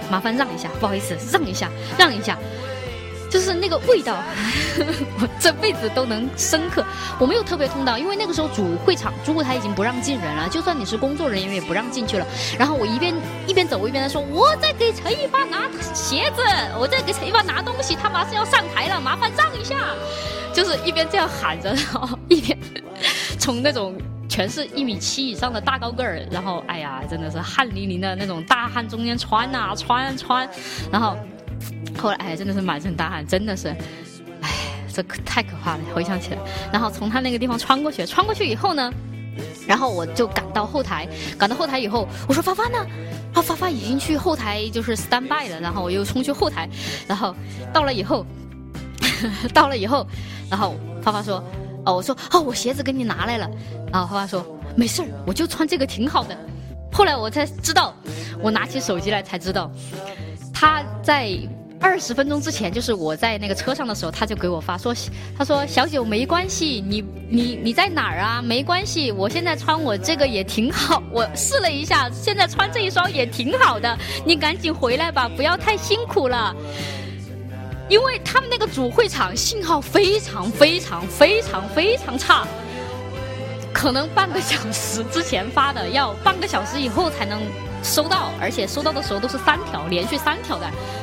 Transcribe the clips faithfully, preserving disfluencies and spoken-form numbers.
麻烦让一下，不好意思，让一下，让一下。就是那个味道，我这辈子都能深刻。我没有特别痛到，因为那个时候主会场主舞台已经不让进人了，就算你是工作人员也不让进去了。然后我一边一边走，我一边在说：“我在给陈一发拿鞋子，我在给陈一发拿东西，他马上要上台了，麻烦让一下。”就是一边这样喊着，然后一边从那种全是一米七以上的大高个儿，然后哎呀，真的是汗淋淋的那种大汗中间穿啊穿穿，然后。后来哎，真的是满身大汗，真的是，哎，这可太可怕了！回想起来，然后从他那个地方穿过去，穿过去以后呢，然后我就赶到后台，赶到后台以后，我说发发呢？啊，发发已经去后台就是 stand by 了，然后我又冲去后台，然后到了以后，到了以后，然后发发说，哦，我说哦，我鞋子给你拿来了，然后发发说没事儿，我就穿这个挺好的。后来我才知道，我拿起手机来才知道。他在二十分钟之前，就是我在那个车上的时候，他就给我发说，他说小九没关系，你你你在哪儿啊？没关系，我现在穿我这个也挺好，我试了一下，现在穿这一双也挺好的，你赶紧回来吧，不要太辛苦了。因为他们那个主会场信号非常非常非常非常差，可能半个小时之前发的，要半个小时以后才能收到，而且收到的时候都是三条，连续三条的，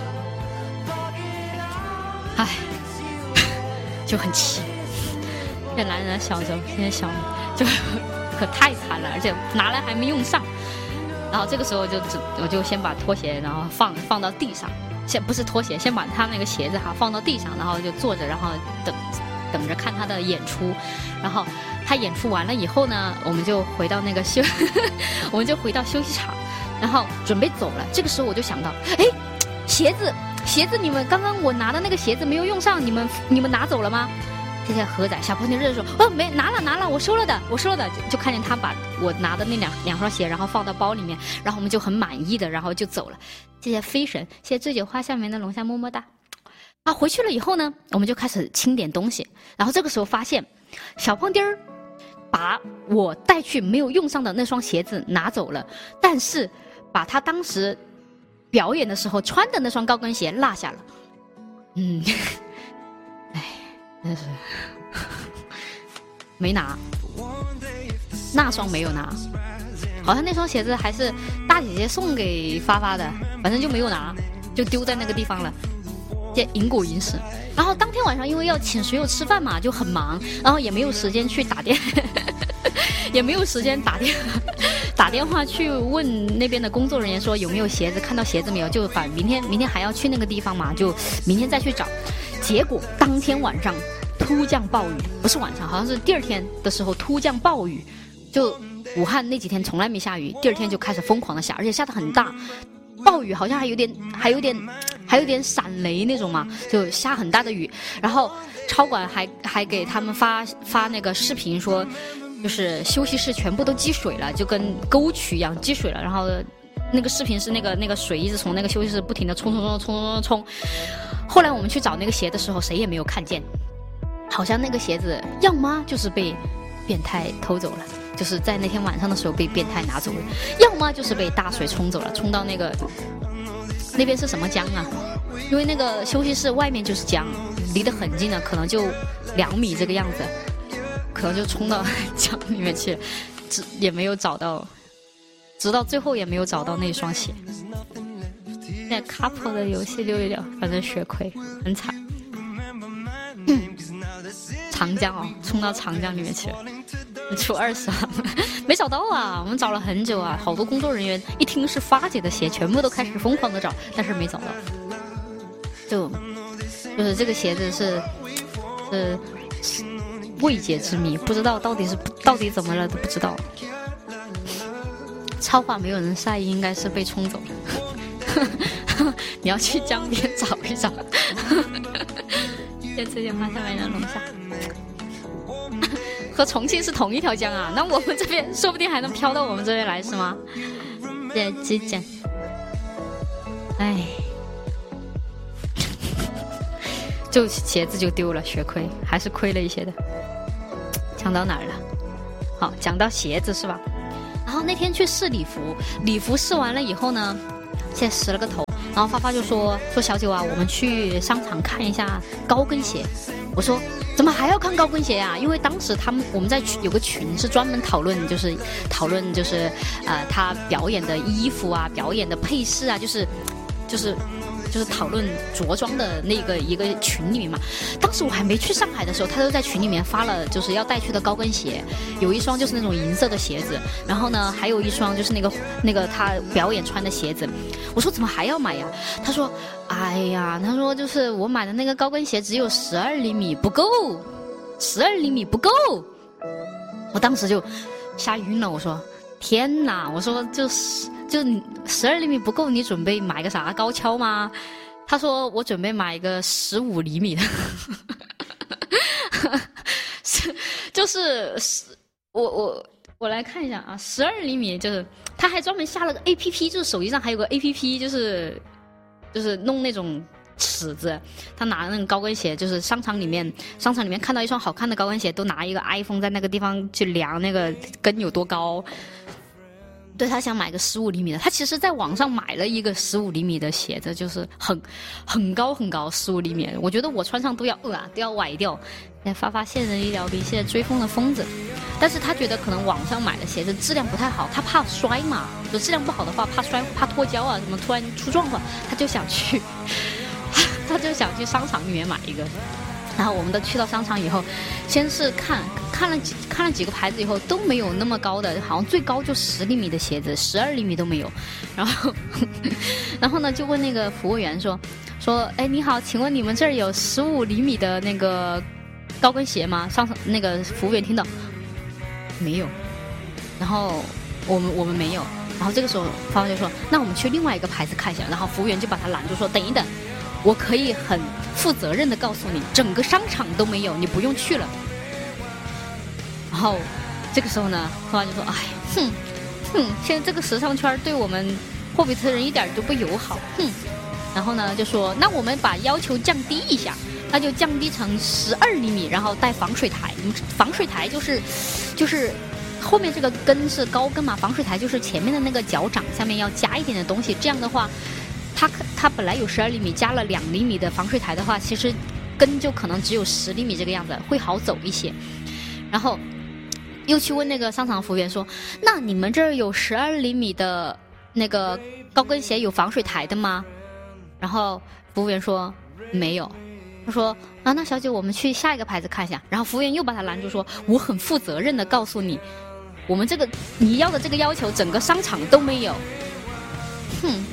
唉，就很气。这男人小时候，现在小就可太惨了，而且拿来还没用上。然后这个时候就只我就先把拖鞋然后放放到地上，先不是拖鞋，先把他那个鞋子哈放到地上，然后就坐着，然后等等着看他的演出。然后他演出完了以后呢，我们就回到那个休，我们就回到休息场。然后准备走了，这个时候我就想到，哎，鞋子，鞋子，你们刚刚我拿的那个鞋子没有用上，你们你们拿走了吗？这些何仔小朋友热说，哦，没拿了拿了，我收了的，我收了的，就, 就看见他把我拿的那两两双鞋，然后放到包里面，然后我们就很满意的，然后就走了。谢谢飞神，谢谢醉酒花下面的龙虾么么哒。啊，回去了以后呢，我们就开始清点东西，然后这个时候发现，小胖丁儿把我带去没有用上的那双鞋子拿走了，但是把他当时表演的时候穿的那双高跟鞋落下了。嗯，哎，真是没拿，那双没有拿，好像那双鞋子还是大姐姐送给发发的，反正就没有拿，就丢在那个地方了。这因果银时。然后当天晚上因为要请水友吃饭嘛，就很忙，然后也没有时间去打电也没有时间打电打电话去问那边的工作人员说有没有鞋子，看到鞋子没有，就反明天明天还要去那个地方嘛，就明天再去找。结果当天晚上突降暴雨，不是晚上，好像是第二天的时候突降暴雨，就武汉那几天从来没下雨，第二天就开始疯狂的下，而且下得很大，暴雨好像还有点还有点还有点闪雷那种嘛，就下很大的雨。然后超管还还给他们发发那个视频说，就是休息室全部都积水了，就跟沟渠一样积水了。然后那个视频是那个那个水一直从那个休息室不停的冲冲冲冲冲冲冲。后来我们去找那个鞋的时候，谁也没有看见，好像那个鞋子要么就是被变态偷走了，就是在那天晚上的时候被变态拿走了，要么就是被大水冲走了，冲到那个那边是什么江啊？因为那个休息室外面就是江，离得很近的，可能就两米这个样子，可能就冲到江里面去，也没有找到，直到最后也没有找到那双鞋。那 couple 的游戏溜一溜，反正血亏，很惨。嗯、长江哦，冲到长江里面去了，出二十万没找到啊！我们找了很久啊，好多工作人员一听是发姐的鞋，全部都开始疯狂的找，但是没找到。就就是这个鞋子是是未解之谜，不知道到底是到底怎么了都不知道。超话没有人晒，应该是被冲走了。你要去江边找一找。这次就发下面的龙虾。和重庆是同一条江啊，那我们这边说不定还能飘到我们这边来是吗？对，极简。哎，就鞋子就丢了，血亏，还是亏了一些的。讲到哪儿了？好，讲到鞋子是吧？然后那天去试礼服，礼服试完了以后呢，先拾了个头， 然后发发就说说小九啊，我们去商场看一下高跟鞋。我说怎么还要看高跟鞋啊？因为当时他们我们在群有个群是专门讨论，就是讨论就是呃他表演的衣服啊，表演的配饰啊，就是就是就是讨论着装的那个一个群里面嘛。当时我还没去上海的时候，他都在群里面发了就是要带去的高跟鞋，有一双就是那种银色的鞋子，然后呢还有一双就是那个那个他表演穿的鞋子。我说怎么还要买呀？他说哎呀，他说就是我买的那个高跟鞋只有十二厘米不够，十二厘米不够。我当时就吓晕了，我说天哪，我说就是就十二厘米不够，你准备买个啥高跷吗？他说我准备买一个十五厘米的，是就是我我我来看一下啊，十二厘米就是他还专门下了个 A P P， 就是手机上还有个 A P P， 就是就是弄那种尺子，他拿那个高跟鞋，就是商场里面商场里面看到一双好看的高跟鞋，都拿一个 iPhone 在那个地方去量那个跟有多高。对，他想买个十五厘米的，他其实在网上买了一个十五厘米的鞋子，就是很很高很高，十五厘米，我觉得我穿上都要呃啊都要崴掉。发发现人医疗比现在追风的疯子，但是他觉得可能网上买的鞋子质量不太好，他怕摔嘛，就质量不好的话怕摔怕脱胶啊，什么突然出状况，他就想去他就想去商场里面买一个。然后我们都去到商场以后，先是看看了几看了几个牌子以后都没有那么高的，好像最高就十厘米的鞋子，十二厘米都没有。然后然后呢就问那个服务员说说哎你好，请问你们这儿有十五厘米的那个高跟鞋吗？上那个服务员听到没有，然后我们我们没有。然后这个时候发发就说那我们去另外一个牌子看一下。然后服务员就把他拦住说等一等，我可以很负责任的告诉你，整个商场都没有，你不用去了。然后这个时候呢，发发就说哎哼哼，现在这个时尚圈对我们霍比特人一点都不友好，哼。然后呢就说那我们把要求降低一下，那就降低成十二厘米，然后带防水台。防水台就是就是后面这个跟是高跟嘛，防水台就是前面的那个脚掌下面要加一点的东西，这样的话它它本来有十二厘米，加了两厘米的防水台的话，其实跟就可能只有十厘米这个样子，会好走一些。然后又去问那个商场服务员说那你们这儿有十二厘米的那个高跟鞋有防水台的吗？然后服务员说没有。他说啊，那小姐我们去下一个牌子看一下。然后服务员又把他拦住说我很负责任的告诉你，我们这个你要的这个要求整个商场都没有。哼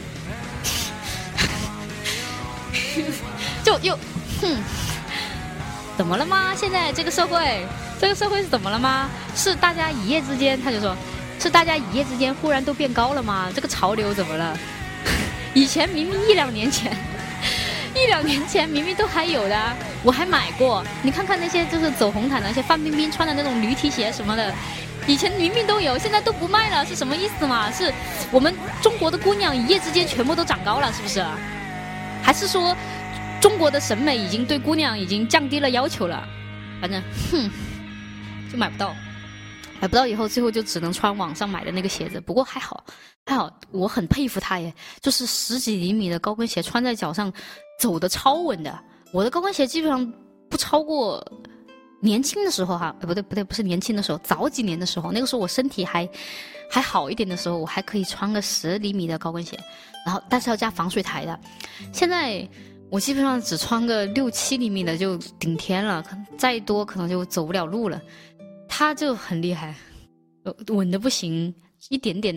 就又哼怎么了吗？现在这个社会这个社会是怎么了吗？是大家一夜之间，他就说是大家一夜之间忽然都变高了吗？这个潮流怎么了？以前明明一两年前一两年前明明都还有的，我还买过。你看看那些就是走红毯的那些范冰冰穿的那种驴蹄鞋什么的，以前明明都有，现在都不卖了，是什么意思嘛？是我们中国的姑娘一夜之间全部都长高了，是不是？还是说中国的审美已经对姑娘已经降低了要求了？反正哼，就买不到，买不到以后最后就只能穿网上买的那个鞋子。不过还好还好，我很佩服他耶，就是十几厘米的高跟鞋穿在脚上走的超稳的。我的高跟鞋基本上不超过年轻的时候哈，呃不对不对，不是年轻的时候，早几年的时候，那个时候我身体还还好一点的时候，我还可以穿个十厘米的高跟鞋，然后但是要加防水台的。现在我基本上只穿个六七厘米的就顶天了，可能再多可能就走不了路了。他就很厉害，稳的不行，一点点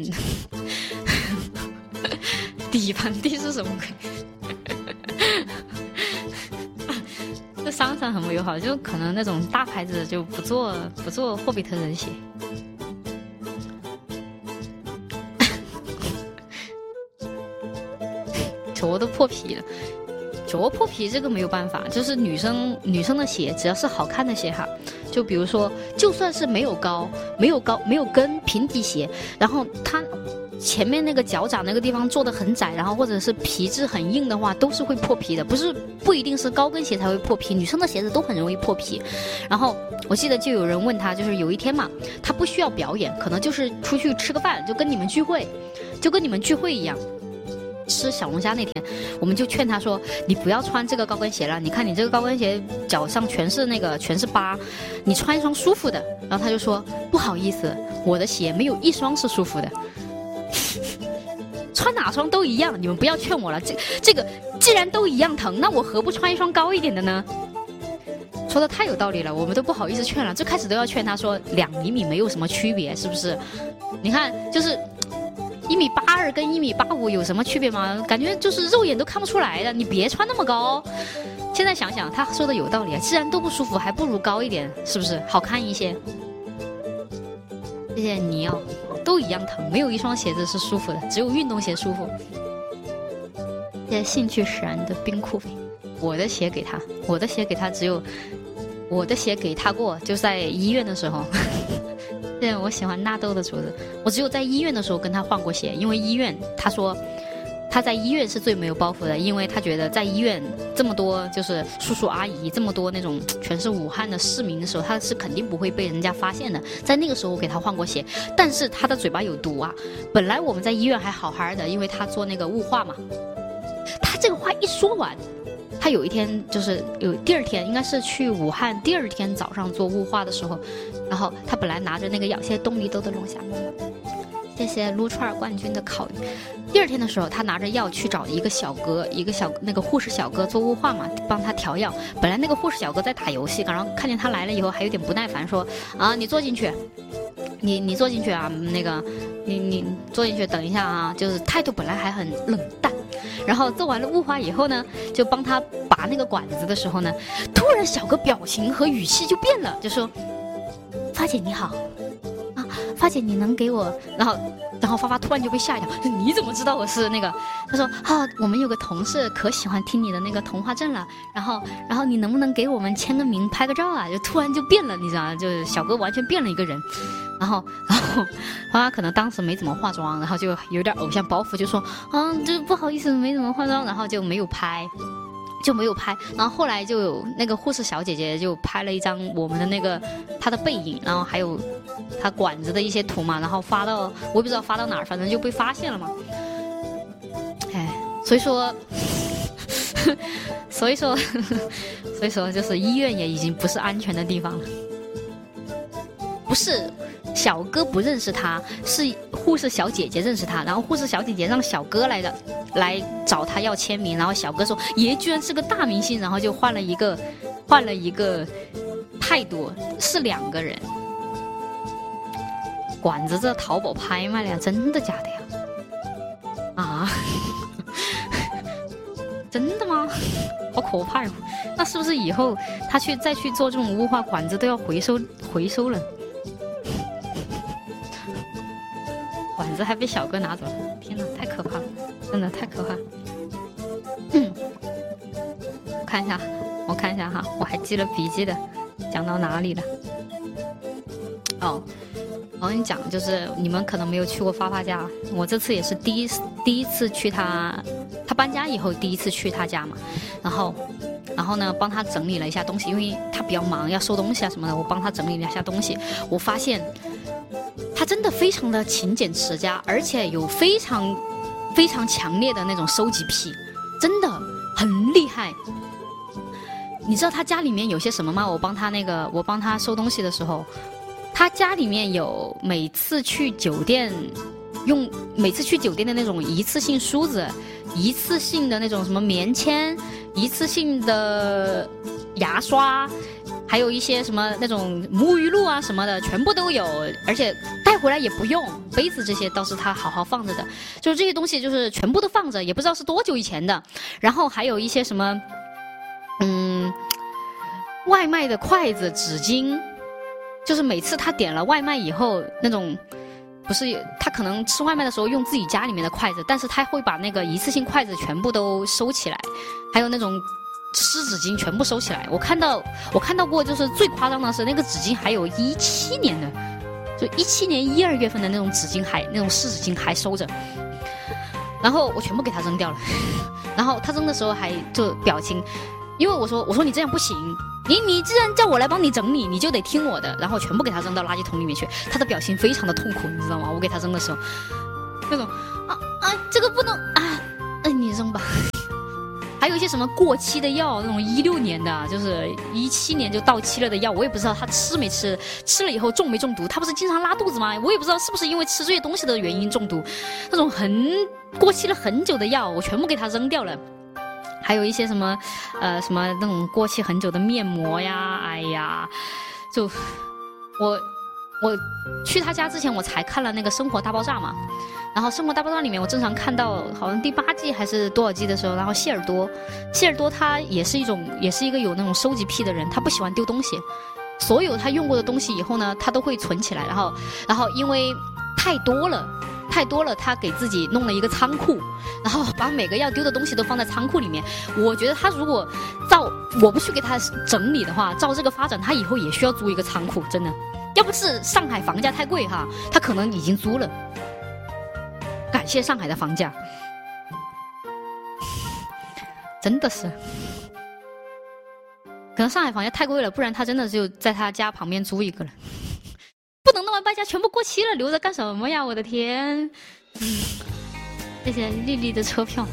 底盘地是什么鬼？这商场很不友好，就可能那种大牌子就不做不做霍比特人鞋。脚都破皮了，脚破皮这个没有办法，就是女生女生的鞋只要是好看的鞋哈，就比如说就算是没有高没有高没有跟平底鞋，然后它前面那个脚掌那个地方做的很窄，然后或者是皮质很硬的话，都是会破皮的，不是不一定是高跟鞋才会破皮，女生的鞋子都很容易破皮。然后我记得就有人问他，就是有一天嘛，他不需要表演，可能就是出去吃个饭，就跟你们聚会就跟你们聚会一样， 吃小龙虾那天，我们就劝他说：“你不要穿这个高跟鞋了，你看你这个高跟鞋脚上全是那个全是疤，你穿一双舒服的。”然后他就说：“不好意思，我的鞋没有一双是舒服的，穿哪双都一样，你们不要劝我了。这这个既然都一样疼，那我何不穿一双高一点的呢？”说的太有道理了，我们都不好意思劝了。最开始都要劝他说两厘米没有什么区别，是不是？你看，就是一米八二跟一米八五有什么区别吗？感觉就是肉眼都看不出来的。你别穿那么高。现在想想，他说的有道理啊。既然都不舒服，还不如高一点，是不是好看一些？谢谢你哦，都一样疼，没有一双鞋子是舒服的，只有运动鞋舒服。谢谢兴趣使然的冰酷肥，我的鞋给他，我的鞋给他只有。我的鞋给他过，就在医院的时候。对，我喜欢纳豆的竹子，我只有在医院的时候跟他换过鞋，因为医院他说他在医院是最没有包袱的，因为他觉得在医院这么多就是叔叔阿姨，这么多那种全是武汉的市民的时候，他是肯定不会被人家发现的。在那个时候我给他换过鞋，但是他的嘴巴有毒啊。本来我们在医院还好好的，因为他做那个雾化嘛，他这个话一说完。他有一天就是有第二天，应该是去武汉第二天早上做雾化的时候，然后他本来拿着那个药，谢谢东篱兜的龙虾，谢谢撸串冠军的烤鱼。第二天的时候，他拿着药去找一个小哥，一个小那个护士小哥做雾化嘛，帮他调药。本来那个护士小哥在打游戏，然后看见他来了以后，还有点不耐烦，说啊，你坐进去，你你坐进去啊，那个你你坐进去，等一下啊，就是态度本来还很冷淡。然后做完了雾化以后呢，就帮他拔那个管子的时候呢，突然小哥表情和语气就变了，就说：“发姐你好，啊，发姐你能给我？”然后，然后发发突然就被吓一跳，你怎么知道我是那个？他说：“啊，我们有个同事可喜欢听你的那个童话镇了，然后，然后你能不能给我们签个名、拍个照啊？”就突然就变了，你知道吗？就是小哥完全变了一个人。然后，然后花花可能当时没怎么化妆，然后就有点偶像包袱，就说啊，这不好意思，没怎么化妆，然后就没有拍，就没有拍。然后后来就有那个护士小姐姐就拍了一张我们的那个她的背影，然后还有她管子的一些图嘛，然后发到我也不知道发到哪儿，反正就被发现了嘛。哎，所以说，所以说，所以说，就是医院也已经不是安全的地方了，不是。小哥不认识他，是护士小姐姐认识他，然后护士小姐姐让小哥来的，来找他要签名，然后小哥说爷居然是个大明星，然后就换了一个，换了一个态度，是两个人。管子这淘宝拍卖了呀，真的假的呀？啊？真的吗？好可怕哟！那是不是以后他去再去做这种雾化管子都要回收回收了？管子还被小哥拿走了，天哪，太可怕了，真的太可怕了。嗯，我看一下，我看一下哈，我还记了笔记的，讲到哪里了？哦，我跟你讲，就是你们可能没有去过发发家，我这次也是第一第一次去他，他搬家以后第一次去他家嘛，然后。然后呢，帮他整理了一下东西，因为他比较忙，要收东西啊什么的，我帮他整理了一下东西。我发现他真的非常的勤俭持家，而且有非常非常强烈的那种收集癖，真的很厉害。你知道他家里面有些什么吗？我帮他那个，我帮他收东西的时候，他家里面有每次去酒店用每次去酒店的那种一次性梳子，一次性的那种什么棉签，一次性的牙刷，还有一些什么那种沐浴露啊什么的，全部都有，而且带回来也不用。杯子这些倒是他好好放着的，就是这些东西就是全部都放着，也不知道是多久以前的。然后还有一些什么，嗯，外卖的筷子、纸巾，就是每次他点了外卖以后那种。不是他可能吃外卖的时候用自己家里面的筷子，但是他会把那个一次性筷子全部都收起来，还有那种湿纸巾全部收起来。我看到我看到过，就是最夸张的是那个纸巾还有一七年的，就一七年一二月份的那种纸巾还那种湿纸巾还收着，然后我全部给他扔掉了。然后他扔的时候还就表情，因为我说我说你这样不行。你你既然叫我来帮你整理，你就得听我的，然后全部给他扔到垃圾桶里面去。他的表情非常的痛苦，你知道吗？我给他扔的时候，那种啊啊，这个不能啊还有一些什么过期的药，那种一六年的，就是一七年就到期了的药，我也不知道他吃没吃，吃了以后中没中毒。他不是经常拉肚子吗？我也不知道是不是因为吃这些东西的原因中毒。那种很过期了很久的药，我全部给他扔掉了。还有一些什么，呃，什么那种过期很久的面膜呀，哎呀，就我我去他家之前，我才看了那个《生活大爆炸》嘛。然后《生活大爆炸》里面，我正常看到好像第八季还是多少季的时候，然后谢尔多，谢尔多他也是一种，也是一个有那种收集癖的人，他不喜欢丢东西，所有他用过的东西以后呢，他都会存起来，然后，然后因为太多了，太多了，他给自己弄了一个仓库，然后把每个要丢的东西都放在仓库里面。我觉得他如果照我不去给他整理的话，照这个发展，他以后也需要租一个仓库，真的。要不是上海房价太贵哈，他可能已经租了。感谢上海的房价，真的是，可能上海房价太贵了，不然他真的就在他家旁边租一个了。不能弄完败家全部过期了，留着干什么呀？我的天！嗯，谢谢丽丽的车票。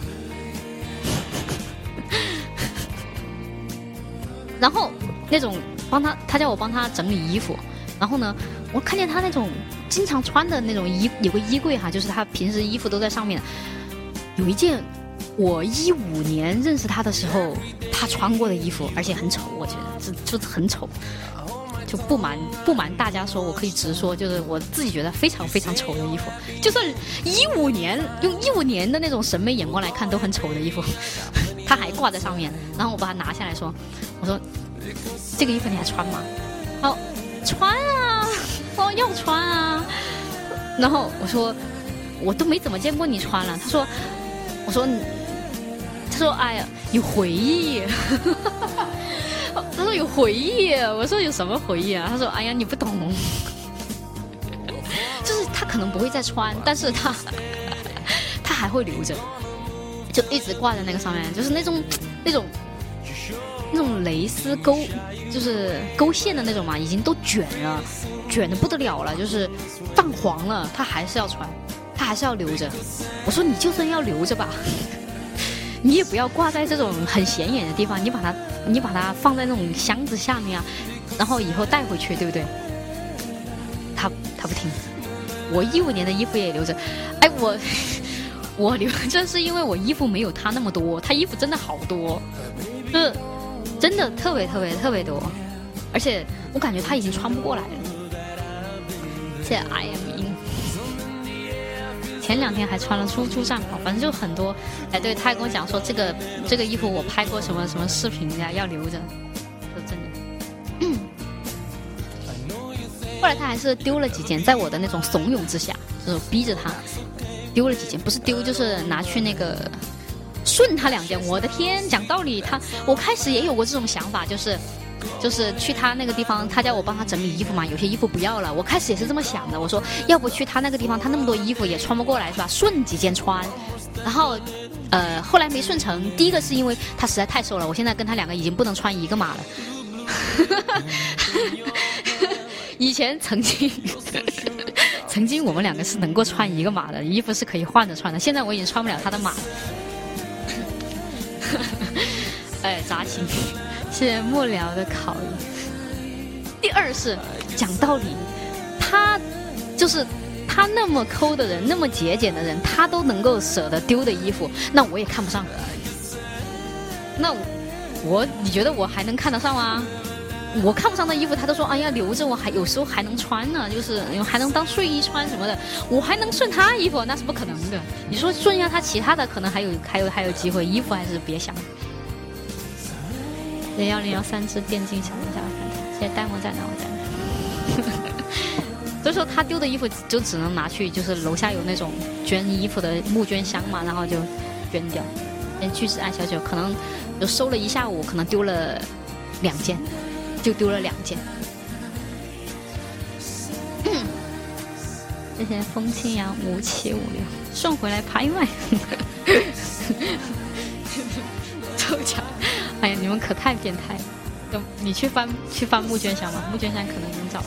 然后那种帮他，他叫我帮他整理衣服，然后呢，我看见他那种经常穿的那种衣，有个衣柜哈，就是他平时衣服都在上面。有一件我一五年认识他的时候他穿过的衣服，而且很丑，我觉得就就很丑。就不瞒不瞒大家说，我可以直说，就是我自己觉得非常非常丑的衣服，就算一五年用一五年的那种审美眼光来看都很丑的衣服，他还挂在上面。然后我把它拿下来说，我说这个衣服你还穿吗？哦，穿啊，哦要穿啊。然后我说我都没怎么见过你穿了。他说，我说他说哎呀有回忆。他说有回忆，我说有什么回忆啊？他说哎呀你不懂，就是他可能不会再穿，但是他他还会留着，就一直挂在那个上面，就是那种那种那种蕾丝勾，就是勾线的那种嘛，已经都卷了，卷的不得了了，就是泛黄了，他还是要穿，他还是要留着。我说你就算要留着吧，你也不要挂在这种很显眼的地方，你把它你把它放在那种箱子下面啊，然后以后带回去，对不对？他他不听。我一五年的衣服也留着，哎，我我留着是因为我衣服没有他那么多，他衣服真的好多，就是真的特别特别特别多，而且我感觉他已经穿不过来了。谢谢 I am in。前两天还穿了出租账号，反正就很多。哎，对，他还跟我讲说这个这个衣服我拍过什么什么视频呀，要留着，就真的。嗯。后来他还是丢了几件，在我的那种怂恿之下，就是逼着他丢了几件，不是丢就是拿去那个顺他两件。我的天，讲道理，他我开始也有过这种想法，就是。就是去他那个地方，他叫我帮他整理衣服嘛，有些衣服不要了，我开始也是这么想的，我说要不去他那个地方，他那么多衣服也穿不过来是吧，顺几件穿。然后呃后来没顺成，第一个是因为他实在太瘦了，我现在跟他两个已经不能穿一个码了。以前曾经曾经我们两个是能够穿一个码的，衣服是可以换着穿的，现在我已经穿不了他的码了。哎，扎心。谢谢末了的考虑。第二是讲道理，他就是他那么抠的人，那么节俭的人，他都能够舍得丢的衣服，那我也看不上。那我你觉得我还能看得上吗？我看不上的衣服，他都说哎呀留着，我还有时候还能穿呢，就是还能当睡衣穿什么的，我还能顺他衣服，那是不可能的。你说顺一下他其他的，可能还有还有还有机会，衣服还是别想。零幺零幺三只电竞小龙虾，谢谢呆萌在哪我在哪。所以说他丢的衣服就只能拿去，就是楼下有那种捐衣服的募捐箱嘛，然后就捐掉。连巨子爱小九可能就收了一下午，可能丢了两件，就丢了两件。嗯、谢谢风清扬五七五六送回来拍卖。抽奖。哎呀，你们可太变态了！你去翻去翻募捐箱吧，募捐箱可能能找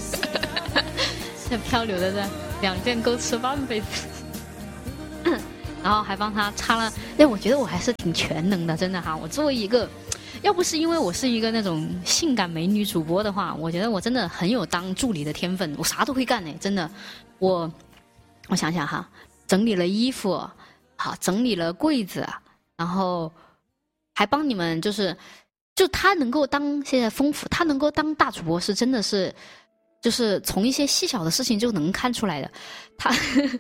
到。这漂流的这两件够吃半辈子。 然后还帮他擦了。哎，我觉得我还是挺全能的，真的哈。我作为一个，要不是因为我是一个那种性感美女主播的话，我觉得我真的很有当助理的天分，我啥都会干呢，真的。我我想想哈，整理了衣服，好，整理了柜子，然后还帮你们就是。就他能够当现在丰富，他能够当大主播是真的是，就是从一些细小的事情就能看出来的。他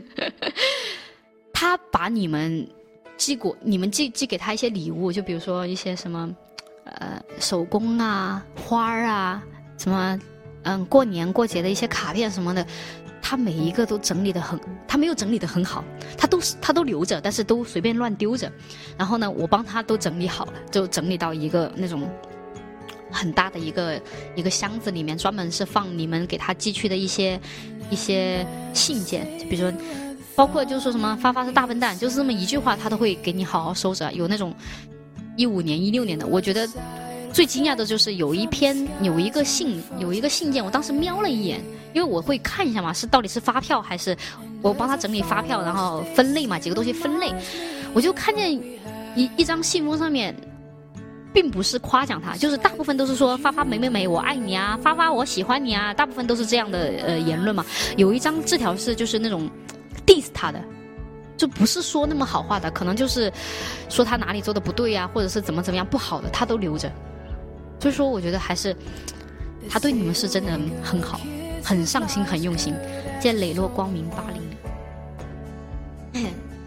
他把你们寄过，你们寄寄给他一些礼物，就比如说一些什么呃手工啊、花儿啊，什么嗯过年过节的一些卡片什么的。他每一个都整理得很，他没有整理得很好，他都是他都留着，但是都随便乱丢着。然后呢，我帮他都整理好了，就整理到一个那种很大的一个一个箱子里面，专门是放你们给他寄去的一些一些信件，就比如说，包括就说什么发发是大笨蛋，就是这么一句话，他都会给你好好收着。有那种一五年、一六年的，我觉得最惊讶的就是有一篇有一个信有一个信件，我当时瞄了一眼。因为我会看一下嘛，是到底是发票还是我帮他整理发票，然后分类嘛，几个东西分类，我就看见一一张信封上面，并不是夸奖他，就是大部分都是说发发美美美我爱你啊，发发我喜欢你啊，大部分都是这样的呃言论嘛。有一张字条是就是那种 diss 他的，就不是说那么好话的，可能就是说他哪里做的不对啊，或者是怎么怎么样不好的，他都留着。所以说，我觉得还是他对你们是真的很好。很上心，很用心。谢谢磊落光明八零，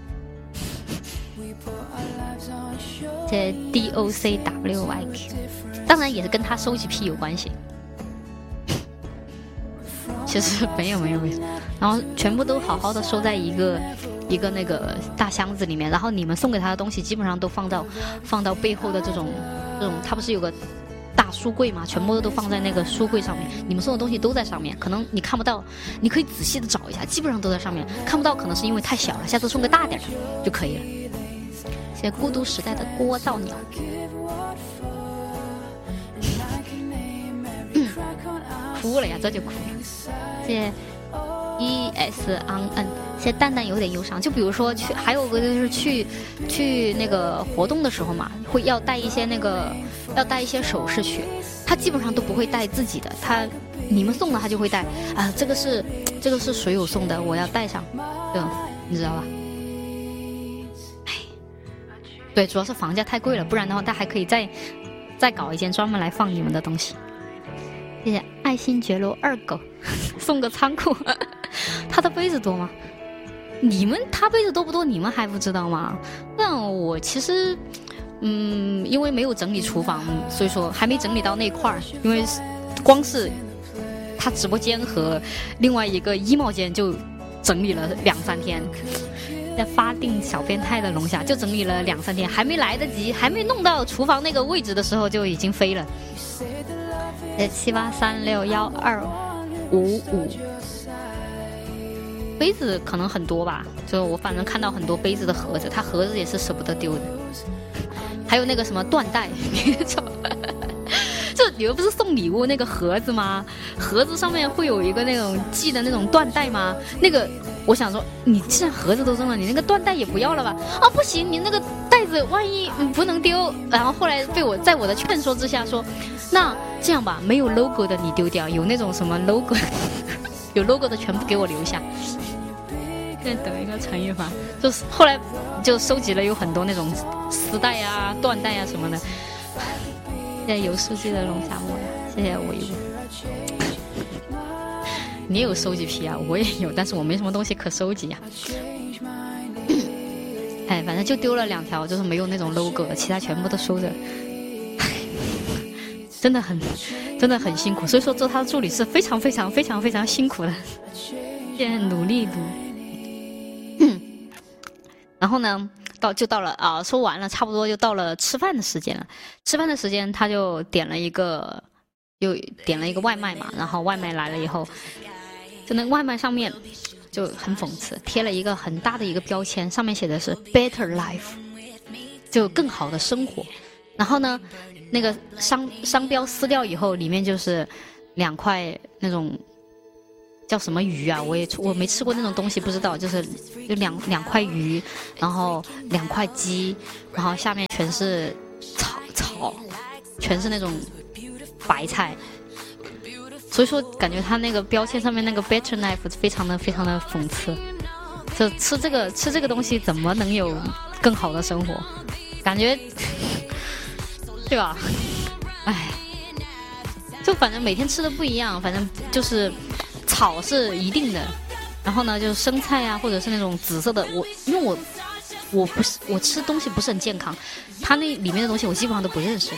谢谢 D O C W Y Q， 当然也是跟他收集癖有关系。其实没有没有没有，然后全部都好好的收在一个一个那个大箱子里面，然后你们送给他的东西基本上都放到放到背后的这种这种，他不是有个。大书柜嘛，全部都放在那个书柜上面，你们送的东西都在上面，可能你看不到，你可以仔细的找一下，基本上都在上面，看不到可能是因为太小了，下次送个大点的就可以了。谢谢孤独时代的聒噪鸟，嗯，哭了呀，这就哭了。谢谢 E S on N， 谢谢蛋蛋有点忧伤，就比如说去，还有个就是去去那个活动的时候嘛，会要带一些那个。要带一些首饰去，他基本上都不会带自己的，他你们送的他就会带啊，这个是这个是水友送的，我要带上，嗯，你知道吧？哎，对，主要是房价太贵了，不然的话他还可以再再搞一间专门来放你们的东西。谢谢爱新觉罗二狗送个仓库，他的杯子多吗？你们他杯子多不多？你们还不知道吗？那我其实。嗯，因为没有整理厨房，所以说还没整理到那块儿。因为光是他直播间和另外一个衣帽间就整理了两三天，在发定小变态的龙虾就整理了两三天，还没来得及，还没弄到厨房那个位置的时候就已经飞了。呃，七八三六幺二五五，杯子可能很多吧，就我反正看到很多杯子的盒子，他盒子也是舍不得丢的。还有那个什么缎带，就你们不是送礼物那个盒子吗？盒子上面会有一个那种系的那种缎带吗？那个我想说，你既然盒子都扔了，你那个缎带也不要了吧？啊，不行，你那个袋子万一、嗯、不能丢。然后后来被我在我的劝说之下说，那这样吧，没有 logo 的你丢掉，有那种什么 logo 有 logo 的全部给我留下。现在等一个陈玉凡，就是后来就收集了有很多那种丝带啊、缎带啊什么的。谢谢有书记的龙虾木呀，谢谢我一步。你也有收集癖啊，我也有，但是我没什么东西可收集呀、啊。哎，反正就丢了两条，就是没有那种 logo 的，其他全部都收着。真的很，真的很辛苦，所以说做他的助理是非常非常非常非常辛苦的。现在努力读。然后呢，到就到了啊、呃，说完了，差不多就到了吃饭的时间了。吃饭的时间，他就点了一个，又点了一个外卖嘛。然后外卖来了以后，就那外卖上面就很讽刺，贴了一个很大的一个标签，上面写的是 “better life”， 就更好的生活。然后呢，那个商商标撕掉以后，里面就是两块那种叫什么鱼啊？我也我没吃过那种东西，不知道。就是就两两块鱼，然后两块鸡，然后下面全是草草，全是那种白菜。所以说，感觉它那个标签上面那个 Better Life 非常的非常的讽刺。就吃这个吃这个东西，怎么能有更好的生活？感觉，对吧？唉，就反正每天吃的不一样，反正就是草是一定的，然后呢，就是生菜啊，或者是那种紫色的。我因为我我不是我吃东西不是很健康，它那里面的东西我基本上都不认识。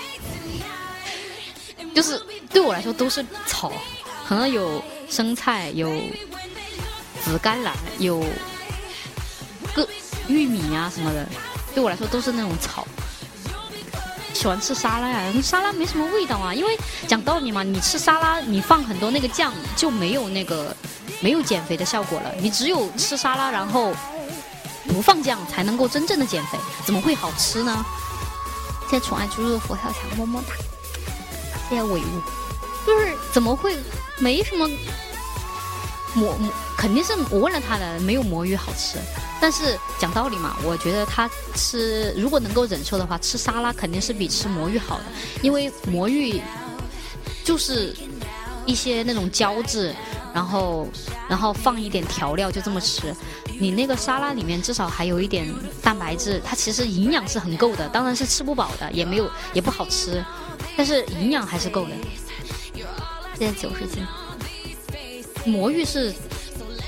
就是对我来说都是草，可能有生菜，有紫甘蓝，有个玉米啊什么的，对我来说都是那种草。喜欢吃沙拉呀，沙拉没什么味道啊，因为讲道理嘛，你吃沙拉你放很多那个酱就没有那个没有减肥的效果了，你只有吃沙拉然后不放酱才能够真正的减肥，怎么会好吃呢？谢谢宠爱猪肉佛跳墙，么么哒。谢谢伟物，就是怎么会没什么魔魔，肯定是我问了他的，没有魔芋好吃。但是讲道理嘛，我觉得他吃如果能够忍受的话，吃沙拉肯定是比吃魔芋好的，因为魔芋就是一些那种胶质，然后然后放一点调料就这么吃。你那个沙拉里面至少还有一点蛋白质，它其实营养是很够的，当然是吃不饱的，也没有也不好吃。但是营养还是够的。现在九十斤，魔芋是